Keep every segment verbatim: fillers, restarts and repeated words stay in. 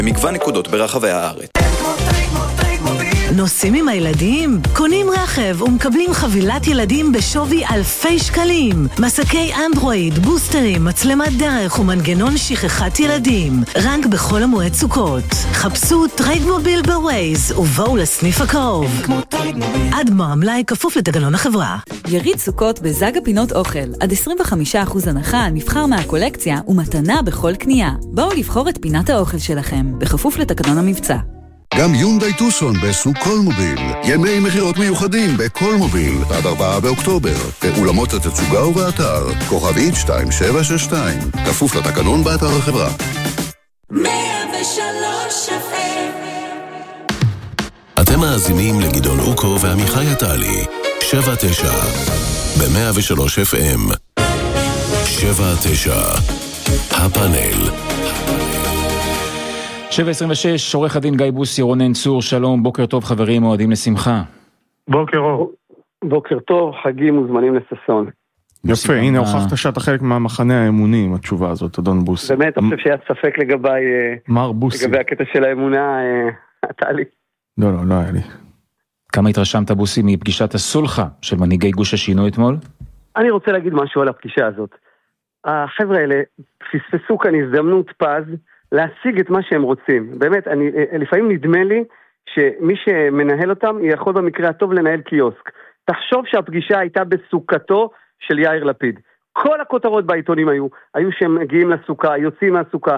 במגוון נקודות ברחבי הארץ. נוסעים עם הילדים? קונים רכב ומקבלים חבילת ילדים בשווי אלפי שקלים. מסקי אנדרואיד, בוסטרים, מצלמת דרך ומנגנון שכחת ילדים. רק בכל המועד סוכות. חפשו טריידמוביל בווייז ובואו לסניף הקרוב. עד מועמלאי כפוף לתקנון החברה. יריד סוכות בזג הפינות אוכל. עד עשרים וחמישה אחוז הנחה נבחר מהקולקציה ומתנה בכל קנייה. בואו לבחור את פינת האוכל שלכם, בכפוף לתקנון המבצע. גם יונדאי טוסון בסוג קולמוביל. ימי מחירות מיוחדים בקולמוביל עד ארבעה באוקטובר. באולמות התצוגה ובאתר כוכבית שתיים שבע שש שתיים. כפוף לתקנון באתר החברה. מאה ושלוש אף אם. אתם מאזינים לגדעון אוקו ועמיחי עטלי. שבע תשע ב-מאה ושלוש אף אם. שבע תשע הפאנל. שבע עשרים ושש, עורך הדין גיא בוסי, רונן צור, שלום, בוקר טוב חברים, מועדים לשמחה. בוקר אור. בוקר טוב, חגים מוזמנים לססון. יפה, הנה הוכחת שאתה חלק מהמחנה האמוני עם התשובה הזאת, אדון בוסי. באמת, אני חושב שהיה ספק לגבי מר בוסי. לגבי הקטע של האמונה, אתה לי. לא, לא, לא היה לי. כמה התרשמת בוסי מפגישת הסולחה של מנהיגי גוש השינוי אתמול? אני רוצה להגיד משהו על הפגישה הזאת. החבר'ה האלה פספסו כאן הזדמנות פז, להשיג את מה שהם רוצים. באמת, אני, לפעמים נדמה לי שמי שמנהל אותם יכול במקרה הטוב לנהל קיוסק. תחשוב שהפגישה הייתה בסוכתו של יאיר לפיד. כל הכותרות בעיתונים היו, היו שהם מגיעים לסוכה, יוצאים מהסוכה.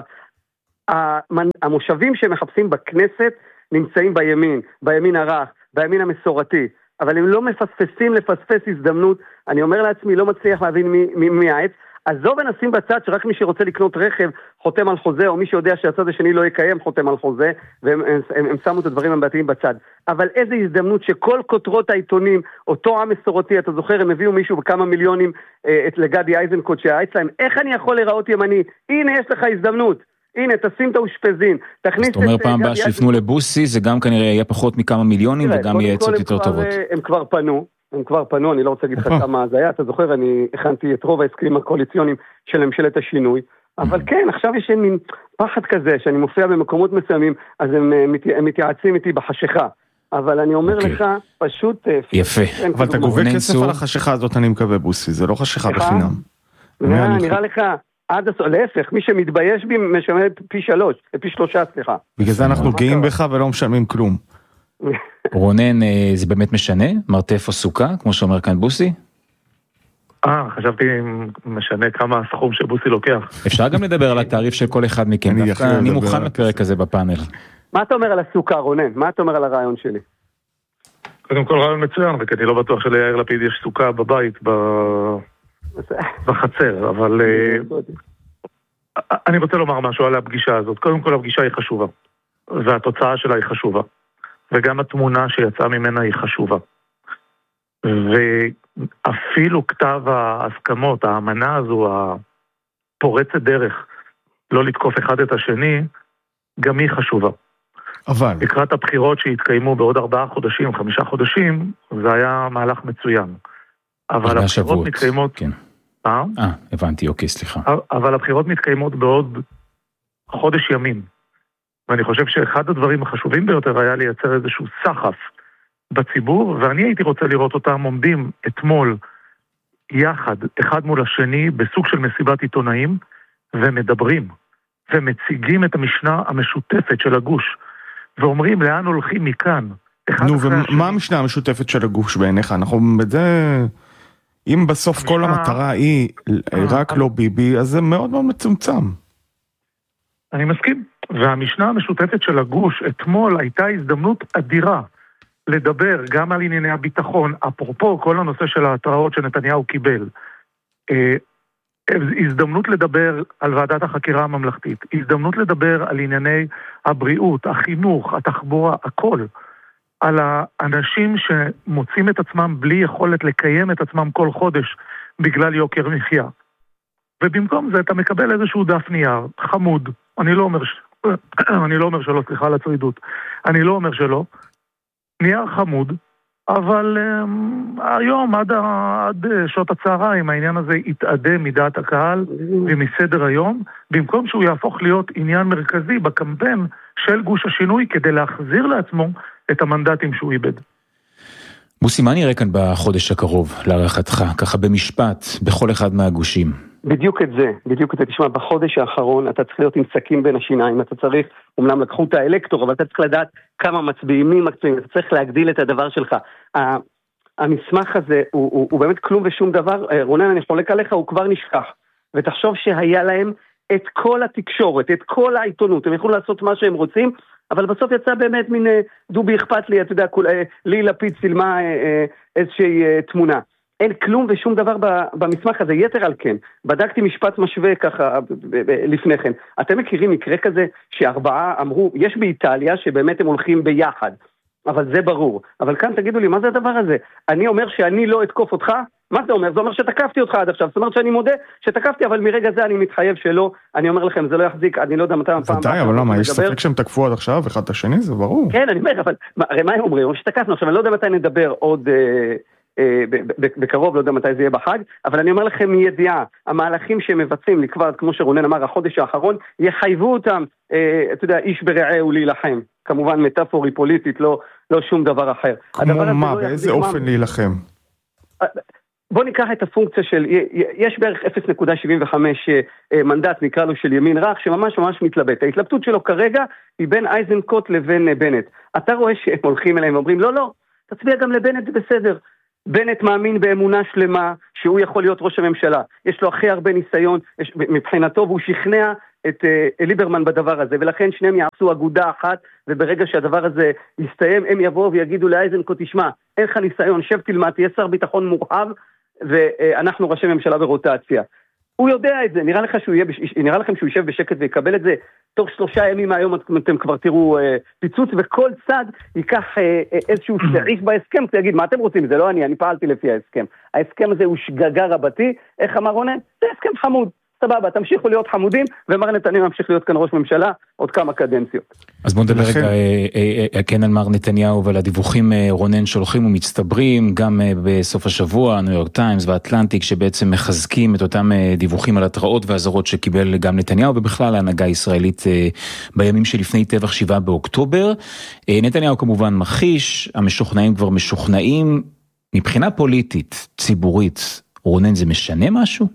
המושבים שהם מחפשים בכנסת נמצאים בימין, בימין הרך, בימין המסורתי. אבל הם לא מפספסים לפספס הזדמנות. אני אומר לעצמי, לא מצליח להבין מי, מי, מי העץ. עזוב ונשים בצד שרק מי שרוצה לקנות רכב חותם על חוזה, או מי שיודע שהצד השני לא יקיים חותם על חוזה, והם הם, הם, הם שמו את הדברים הבעתיים בצד. אבל איזו הזדמנות שכל כותרות העיתונים, אותו עם מסורתי, אתה זוכר, הם הביאו מישהו בכמה מיליונים אה, את לגדי אייזנקוט שהעץ להם, איך אני יכול לראות ימני? הנה יש לך הזדמנות. הנה, תשים את האושפזין, תכניס את... זאת אומרת פעם הבאה שיפנו לבוסי, זה גם כנראה יהיה פחות מכמה מיליונים, וגם יהיה עצות יותר טובות. הם כבר פנו. הם כבר פנו, אני לא רוצה להגיד לך כמה זה היה, אתה זוכר, אני הכנתי את רוב ההסכמים הקואליציוניים של ממשלת השינוי, אבל כן, עכשיו יש מין פחד כזה, שאני מופיע במקומות מסוימים, אז הם מתייעצים איתי בחשיכה, אבל אני אומר לך, פשוט... יפה. אבל אתה גובה כסף על החשיכה הזאת, אני מקווה בוסי, זה לא חשיכה בחינם. נראה לך, עד הסוף, להפך, מי שמתבייש בי משלם פי שלוש, פי שלושה, סליחה. בגלל זה אנחנו גאים בך ולא משלמים כלום. רונן, זה באמת משנה? מרתף או סוכה, כמו שאומר כאן בוסי? אה, חשבתי משנה כמה הסכום שבוסי לוקח. אפשר גם לדבר על התעריף של כל אחד מכם. אני מוכן לפרק הזה בפאנל. מה אתה אומר על הסוכה, רונן? מה אתה אומר על הרעיון שלי? קודם כל רעיון מצוין, וכי אני לא בטוח שליאיר לפיד יש סוכה בבית, בחצר, אבל אני רוצה לומר משהו על הפגישה הזאת. קודם כל הפגישה היא חשובה, והתוצאה שלה היא חשובה. וגם התמונה שיצאה ממנה היא חשובה. ואפילו כתב ההסכמות, האמנה הזו, הפורצת דרך, לא לתקוף אחד את השני, גם היא חשובה. אבל... לקראת הבחירות שהתקיימו בעוד ארבעה חודשים, חמישה חודשים, זה היה מהלך מצוין. אבל הבחירות מתקיימות... כן. אה? אה, הבנתי, אוקיי, סליחה. אבל הבחירות מתקיימות בעוד חודש ימים. ואני חושב שאחד הדברים החשובים ביותר היה לייצר איזשהו סחף בציבור, ואני הייתי רוצה לראות אותם עומדים אתמול יחד, אחד מול השני, בסוג של מסיבת עיתונאים, ומדברים, ומציגים את המשנה המשותפת של הגוש, ואומרים לאן הולכים מכאן. נו, ומה המשנה המשותפת של הגוש בעיניך? אנחנו בזה... אם בסוף המשנה... כל המטרה היא רק לא ביבי, אז זה מאוד מאוד מצומצם. אני מסכים. והמשנה המשותפת של הגוש אתמול הייתה הזדמנות אדירה לדבר גם על ענייני הביטחון, אפרופו כל הנושא של ההתראות שנתניהו קיבל. הזדמנות לדבר על ועדת החקירה הממלכתית, הזדמנות לדבר על ענייני הבריאות, החינוך, התחבורה, הכל. על האנשים שמוצאים את עצמם בלי יכולת לקיים את עצמם כל חודש בגלל יוקר מחיה. ובמקום זה אתה מקבל איזשהו דף נייר, חמוד, אני לא אומר, ש... אני לא אומר שלא, סליחה על הצרידות, אני לא אומר שלא, נייר חמוד, אבל um, היום עד, עד שעות הצהריים העניין הזה יתעדה מדעת הקהל ומסדר היום, במקום שהוא יהפוך להיות עניין מרכזי בקמפיין של גוש השינוי כדי להחזיר לעצמו את המנדטים שהוא איבד. מוסי, מה נראה כאן בחודש הקרוב להערכתך, ככה במשפט, בכל אחד מהגושים? בדיוק את זה, בדיוק את זה. תשמע, בחודש האחרון אתה צריך להיות עם סכין בין השיניים, אתה צריך, אומנם לקחו את האלקטור, אבל אתה צריך לדעת כמה מצביעים, מי מצביעים, אתה צריך להגדיל את הדבר שלך. המסמך הזה הוא, הוא, הוא באמת כלום ושום דבר. רונן, אני חולק עליך, הוא כבר נשכח. ותחשוב שהיה להם את כל התקשורת, את כל העיתונות, הם יכולו לעשות מה שהם רוצים, אבל בסוף יצא באמת מין דובי אכפת לי, אתה יודע, לי לפיד צילמה איזושהי תמונה. אין כלום ושום דבר במסמך הזה, יתר על כן. בדקתי משפט משווה ככה לפני כן. אתם מכירים מקרה כזה שארבעה אמרו, יש באיטליה שבאמת הם הולכים ביחד, אבל זה ברור. אבל כאן תגידו לי, מה זה הדבר הזה? אני אומר שאני לא אתקוף אותך? מה זה אומר? זה אומר שתקפתי אותך עד עכשיו. זאת אומרת שאני מודה שתקפתי, אבל מרגע זה אני מתחייב שלא. אני אומר לכם, זה לא יחזיק, אני לא יודע מתי הפעם. זה די, אבל למה? יש ספק שהם תקפו עד עכשיו, אחד את השני, זה ברור. כן, אני אומר, אבל הרי מה הם אומרים? שתקפנו עכשיו, אני לא יודע מתי נדבר עוד בקרוב, לא יודע מתי זה יהיה בחג, אבל אני אומר לכם מידיעה, המהלכים שהם מבצעים לקבוע, כמו שרונן אמר, החודש האחרון, יחייבו אותם, אתה יודע, איש ברעהו להילחם. כמובן מטאפורי פוליטית, לא, לא שום דבר אחר. כמו מה? באיזה אופן להילחם? בוא ניקח את הפונקציה של, יש בערך אפס נקודה שבעים וחמש מנדט, נקרא לו של ימין רך, שממש ממש מתלבט. ההתלבטות שלו כרגע היא בין אייזנקוט לבין בנט. אתה רואה שהם הולכים אליהם ואומרים, לא, לא, תצביע גם לבנט, זה בסדר. בנט מאמין באמונה שלמה שהוא יכול להיות ראש הממשלה. יש לו הכי הרבה ניסיון יש, מבחינתו, והוא שכנע את uh, ליברמן בדבר הזה, ולכן שניהם יעשו אגודה אחת, וברגע שהדבר הזה יסתיים, הם יבואו ויגידו לאייזנקוט, תשמע, אין לך ניסיון, שב תלמד, תהיה שר ביטחון מורחב, ואנחנו ראשי ממשלה ברוטציה. הוא יודע את זה, נראה, לך שהוא יהיה, נראה לכם שהוא יישב בשקט ויקבל את זה, תוך שלושה ימים מהיום אתם כבר תראו אה, פיצוץ, וכל צד ייקח אה, איזשהו סעיף בהסכם, כדי להגיד, מה אתם רוצים? זה לא אני, אני פעלתי לפי ההסכם. ההסכם הזה הוא שגגה רבתי, איך אמר רונן? זה הסכם חמוד, סבבה, תמשיכו להיות חמודים, ומר נתניהו ממשיך להיות כאן ראש ממשלה עוד כמה קדנציות. אז בוא נדבר רגע, כן על מר נתניהו ועל הדיווחים רונן שהולכים ומצטברים, גם בסוף השבוע, ניו יורק טיימס והאטלנטיק, שבעצם מחזקים את אותם דיווחים על התראות והזרות שקיבל גם נתניהו, ובכלל ההנהגה הישראלית בימים שלפני טבח שבעה באוקטובר. נתניהו כמובן מכחיש, המשוכנעים כבר משוכנעים, מבחינה פוליטית, ציבורית, רונן זה משנה משהו?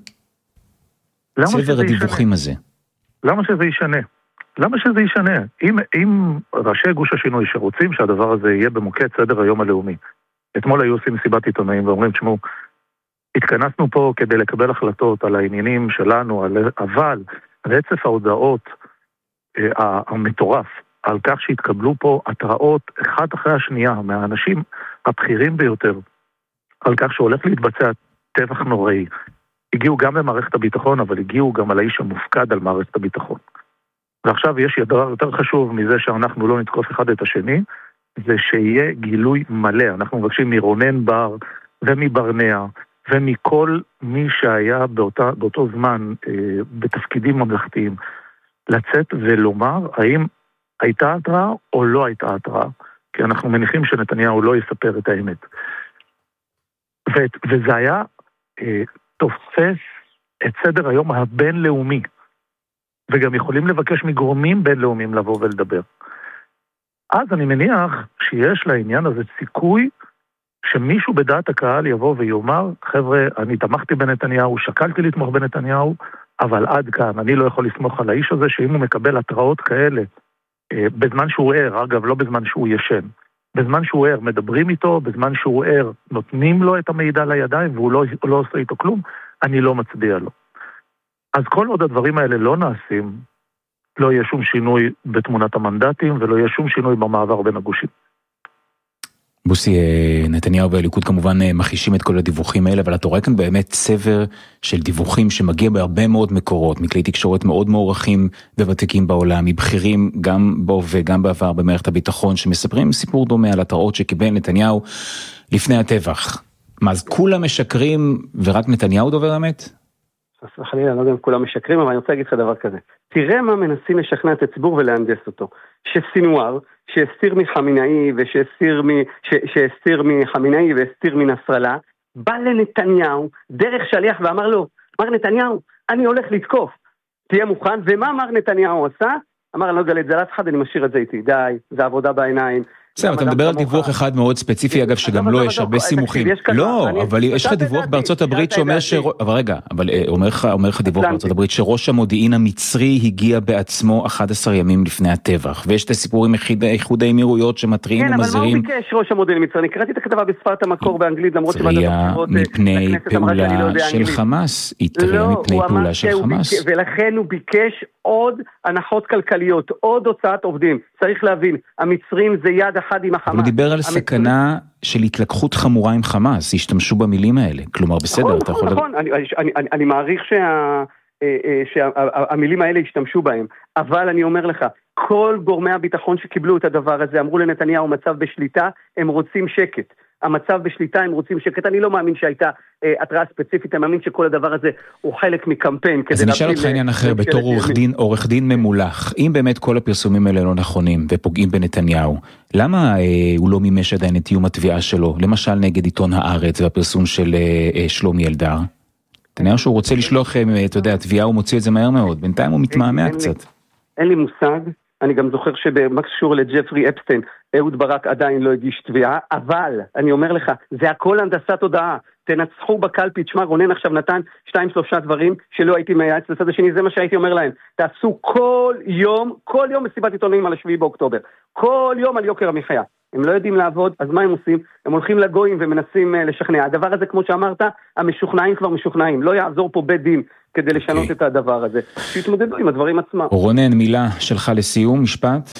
צבר הדיווחים הזה. למה שזה ישנה? למה שזה ישנה? אם, אם ראשי גוש השינוי שרוצים שהדבר הזה יהיה במוקד סדר היום הלאומי, אתמול היו עושים מסיבת עיתונאים ואומרים, תשמעו, התכנסנו פה כדי לקבל החלטות על העניינים שלנו, אבל רצף ההודעות אה, המטורף, על כך שהתקבלו פה התראות אחת אחרי השנייה מהאנשים הבכירים ביותר, על כך שהולך להתבצע טבח נוראי, הגיעו גם למערכת הביטחון, אבל הגיעו גם על האיש המופקד על מערכת הביטחון. ועכשיו יש דבר יותר חשוב מזה שאנחנו לא נתקוף אחד את השני, זה שיהיה גילוי מלא. אנחנו מבקשים מרונן בר ומברנע ומכל מי שהיה באותה, באותו זמן אה, בתפקידים ממלכתיים, לצאת ולומר האם הייתה התראה או לא הייתה התראה, כי אנחנו מניחים שנתניהו לא יספר את האמת. ו- וזה היה אה, תופס את סדר היום הבינלאומי, וגם יכולים לבקש מגורמים בינלאומיים לבוא ולדבר. אז אני מניח שיש לעניין הזה סיכוי שמישהו בדעת הקהל יבוא ויאמר, חבר'ה, אני תמכתי בנתניהו, שקלתי לתמוך בנתניהו, אבל עד כאן, אני לא יכול לסמוך על האיש הזה, שאם הוא מקבל התראות כאלה, בזמן שהוא ער, אגב, לא בזמן שהוא ישן, בזמן שהוא ער, מדברים איתו, בזמן שהוא ער, נותנים לו את המידע לידיים, והוא לא, לא עושה איתו כלום, אני לא מצביע לו. אז כל עוד הדברים האלה לא נעשים, לא יהיה שום שינוי בתמונת המנדטים, ולא יהיה שום שינוי במעבר בין הגושים. בוסי, נתניהו והליכוד כמובן מכחישים את כל הדיווחים האלה, אבל אתה רואה כאן באמת צבר של דיווחים שמגיע בהרבה מאוד מקורות, מכלי תקשורת מאוד מוערכים וותיקים בעולם, מבחירים גם בהווה, גם בעבר במערכת הביטחון, שמספרים סיפור דומה על התראות שקיבל נתניהו לפני הטבח. מה, אז כולם משקרים ורק נתניהו דובר אמת? חס וחלילה, אני לא יודע אם כולם משקרים, אבל אני רוצה להגיד לך דבר כזה. תראה מה מנסים לשכנע את הציבור ולהנדס אותו. שסינואר, שהסתיר מחמינאי ושהסתיר מ... ש... שהסתיר מחמינאי והסתיר מנסרלה, בא לנתניהו דרך שליח ואמר לו, אמר נתניהו, אני הולך לתקוף, תהיה מוכן, ומה אמר נתניהו עשה? אמר, אני לא יודע את זה לאף אחד, אני משאיר את זה איתי, די, זה עבודה בעיניים. בסדר, אתה מדבר על דיווח אחד מאוד ספציפי, אגב, שגם לא יש הרבה סימוכים. לא, אבל יש לך דיווח בארצות הברית שאומר ש... אבל רגע, אבל אומר לך דיווח בארצות הברית שראש המודיעין המצרי הגיע בעצמו אחד עשר ימים לפני הטבח, ויש את הסיפור עם איחוד האמירויות שמתריעים ומזהירים... כן, אבל מה הוא ביקש ראש המודיעין המצרי? אני קראתי את הכתבה בשפת המקור באנגלית, למרות התריע מפני פעולה של חמאס, התריע מפני פעולה של חמאס. ולכן הוא ביקש עוד הנחות כלכליות, עוד הוצאת עובדים. צריך להבין, המצרים זה יד אחד עם החמאס. הוא דיבר על סכנה של התלקחות חמורה עם חמאס, השתמשו במילים האלה. כלומר, בסדר, אתה יכול... נכון, אני מעריך שהמילים האלה השתמשו בהם, אבל אני אומר לך, כל גורמי הביטחון שקיבלו את הדבר הזה, אמרו לנתניהו, מצב בשליטה, הם רוצים שקט. המצב בשליטה, הם רוצים שקט. אני לא מאמין שהייתה התראה ספציפית, אני מאמין שכל הדבר הזה הוא חלק מקמפיין. אז אני אשאל אותך עניין אחר, בתור עורך דין, עורך דין ממולח, אם באמת כל הפרסומים האלה לא נכונים ופוגעים בנתניהו, למה אה, הוא לא מימש עדיין את איום התביעה שלו, למשל נגד עיתון הארץ והפרסום של אה, שלומי אלדר? נתניהו שהוא רוצה לשלוח, אה, אתה יודע, התביעה הוא מוציא את זה מהר מאוד, בינתיים הוא מתמהמה אין, קצת. אין, אין לי מושג, אני גם זוכר שבמה קשור לג'פרי אפסטיין, אהוד ברק עדיין לא הגיש תביעה, אבל אני אומר לך, זה הכל הנדסת הודעה, תנצחו בקלפי, תשמע, רונן עכשיו נתן שתיים שלושה דברים שלא הייתי מייעץ לצד השני, זה מה שהייתי אומר להם, תעשו כל יום, כל יום מסיבת עיתונאים על השביעי באוקטובר, כל יום על יוקר המחיה, הם לא יודעים לעבוד, אז מה הם עושים? הם הולכים לגויים ומנסים לשכנע, הדבר הזה כמו שאמרת, המשוכנעים כבר משוכנעים, לא יעזור פה בית דין כדי לשנות okay. את הדבר הזה, שיתמודדו עם הדברים עצמם. רונן, מילה שלך לסיום, משפט?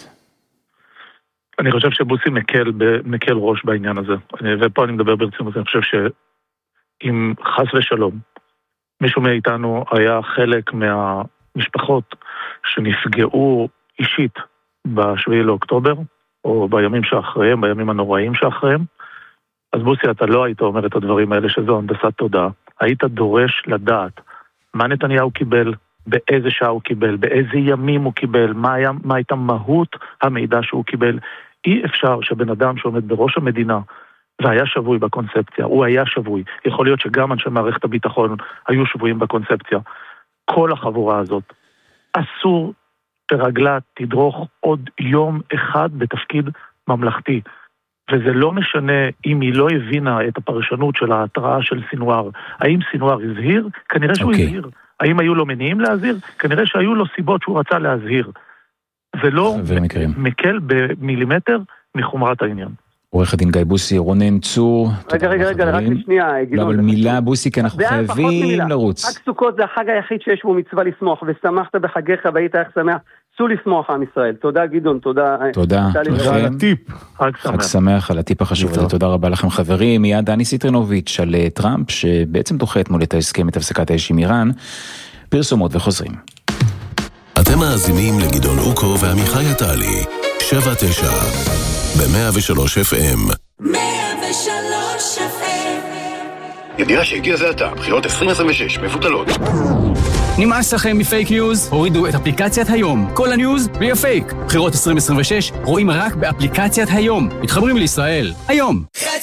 אני חושב שבוסי מקל, מקל ראש בעניין הזה, ופה אני מדבר ברצינות, אני חושב שאם חס ושלום, מישהו מאיתנו היה חלק מהמשפחות שנפגעו אישית בשביעי לאוקטובר, או בימים שאחריהם, בימים הנוראים שאחריהם, אז בוסי, אתה לא היית אומר את הדברים האלה שזו הנדסת תודעה, היית דורש לדעת מה נתניהו קיבל, באיזה שעה הוא קיבל, באיזה ימים הוא קיבל, מה, היה, מה הייתה מהות המידע שהוא קיבל. אי אפשר שבן אדם שעומד בראש המדינה והיה שבוי בקונספציה, הוא היה שבוי, יכול להיות שגם אנשי מערכת הביטחון היו שבויים בקונספציה. כל החבורה הזאת, אסור ברגלה תדרוך עוד יום אחד בתפקיד ממלכתי. וזה לא משנה אם היא לא הבינה את הפרשנות של ההתראה של סינואר. האם סינואר הזהיר? כנראה שהוא okay. הזהיר. האם היו לו מניעים להזהיר? כנראה שהיו לו סיבות שהוא רצה להזהיר. זה לא מקל במילימטר מחומרת העניין. עורך הדין גיא בוסי, רונן צור. רגע, רגע, רגע, רק לשנייה. לא, אבל מילה בוסי, כי אנחנו חייבים לרוץ. חג סוכות זה החג היחיד שיש בו מצווה לשמוח, ושמחת בחגיך והיית איך שמח. צאו לשמוח עם ישראל. תודה גדעון, תודה. תודה. תודה על הטיפ. חג שמח על הטיפ החשוב הזה. תודה רבה לכם חברים. מיד דני סיטרנוביץ' על טראמפ, שבעצם דוחה אתמול את ההסכם, את הפסקת האש עם איראן. פרסומות וחוזרים. אתם מאזינים לגדעון אוקו ועמיחי עטלי. שבע תשע ב-מאה ושלוש אף אם. מאה ושלוש אף אם. ידיעה שהגיע זה עתה, בחירות עשרים עשרים ושש מבוטלות. נמאס לכם מפייק ניוז? הורידו את אפליקציית היום. כל הניוז בלי הפייק. בחירות עשרים עשרים ושש רואים רק באפליקציית היום. מתחברים לישראל. היום.